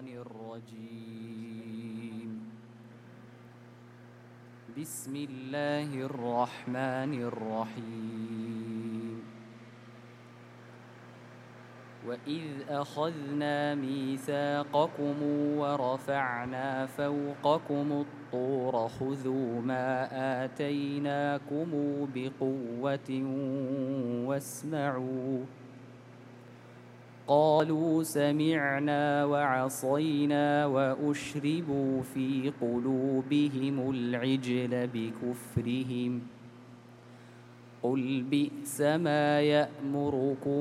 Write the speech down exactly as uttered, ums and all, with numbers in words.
الشيطان الرجيم. بسم الله الرحمن الرحيم. وإذ أخذنا ميثاقكم ورفعنا فوقكم الطور خذوا ما آتيناكم بقوة واسمعوا. قالوا سمعنا وعصينا وأشربوا في قلوبهم العجل بكفرهم. قل بئس ما يأمركم